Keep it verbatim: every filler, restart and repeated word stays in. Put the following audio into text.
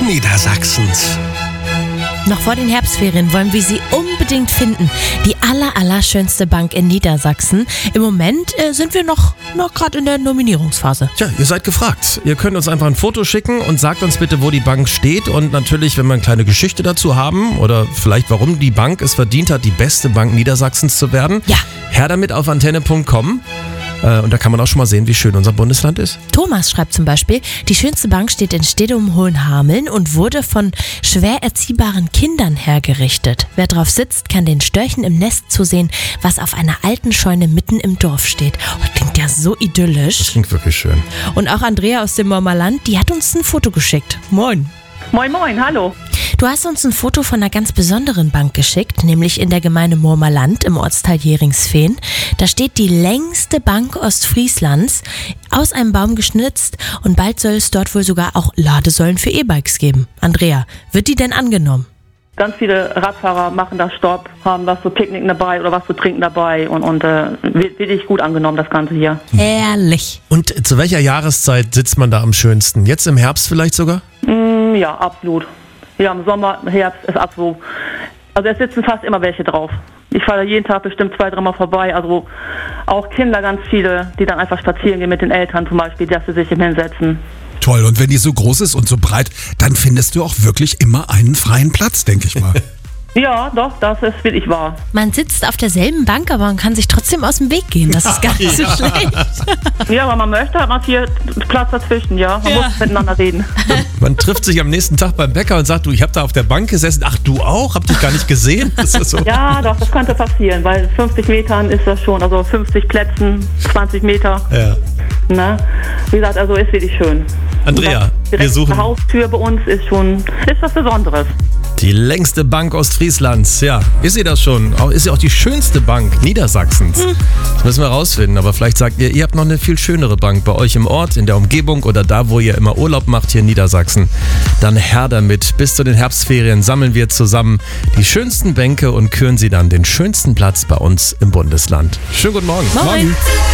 Niedersachsens. Noch vor den Herbstferien wollen wir sie unbedingt finden. Die aller, aller schönste Bank in Niedersachsen. Im Moment äh, sind wir noch, noch gerade in der Nominierungsphase. Tja, ihr seid gefragt. Ihr könnt uns einfach ein Foto schicken und sagt uns bitte, wo die Bank steht. Und natürlich, wenn wir eine kleine Geschichte dazu haben oder vielleicht, warum die Bank es verdient hat, die beste Bank Niedersachsens zu werden. Ja. Her damit auf antenne punkt com. Und da kann man auch schon mal sehen, wie schön unser Bundesland ist. Thomas schreibt zum Beispiel, die schönste Bank steht in Stedum-Hohenhameln und wurde von schwer erziehbaren Kindern hergerichtet. Wer drauf sitzt, kann den Störchen im Nest zusehen, was auf einer alten Scheune mitten im Dorf steht. Oh, klingt ja so idyllisch. Das klingt wirklich schön. Und auch Andrea aus dem Mormerland, die hat uns ein Foto geschickt. Moin. Moin, moin, hallo. Du hast uns ein Foto von einer ganz besonderen Bank geschickt, nämlich in der Gemeinde Mormerland im Ortsteil Jeringsfehn. Da steht die längste Bank Ostfrieslands, aus einem Baum geschnitzt, und bald soll es dort wohl sogar auch Ladesäulen für E-Bikes geben. Andrea, wird die denn angenommen? Ganz viele Radfahrer machen da Stopp, haben was zu picknicken dabei oder was zu trinken dabei und, und äh, wird wirklich gut angenommen, das Ganze hier. Herrlich. Und zu welcher Jahreszeit sitzt man da am schönsten? Jetzt im Herbst vielleicht sogar? Mm, ja, absolut. Ja, im Sommer, Herbst ist absolut. Also es sitzen fast immer welche drauf. Ich fahre jeden Tag bestimmt zwei, dreimal vorbei. Also auch Kinder, ganz viele, die dann einfach spazieren gehen mit den Eltern zum Beispiel, dass sie sich hinsetzen. Toll, und wenn die so groß ist und so breit, dann findest du auch wirklich immer einen freien Platz, denke ich mal. Ja, doch, das ist wirklich wahr. Man sitzt auf derselben Bank, aber man kann sich trotzdem aus dem Weg gehen. Das ist gar nicht so schlecht. Ja, aber man möchte, hat man viel Platz dazwischen, ja. Man Ja. muss miteinander reden. Man trifft sich am nächsten Tag beim Bäcker und sagt, du, ich habe da auf der Bank gesessen. Ach, du auch? Hab dich gar nicht gesehen? Das ist so. Ja, doch, das könnte passieren, weil fünfzig Metern ist das schon, also fünfzig Plätzen, zwanzig Meter. Ja. Ne? Wie gesagt, also ist wirklich schön. Andrea, Und wir direkt suchen eine Haustür bei uns ist schon, ist was Besonderes. die längste Bank Ostfrieslands. Ja, ist sie das schon? Auch- Ist sie auch die schönste Bank Niedersachsens? Das müssen wir rausfinden. Aber vielleicht sagt ihr, ihr habt noch eine viel schönere Bank bei euch im Ort, in der Umgebung oder da, wo ihr immer Urlaub macht hier in Niedersachsen. Dann her damit. Bis zu den Herbstferien sammeln wir zusammen die schönsten Bänke und küren sie dann den schönsten Platz bei uns im Bundesland. Schönen guten Morgen. Moin.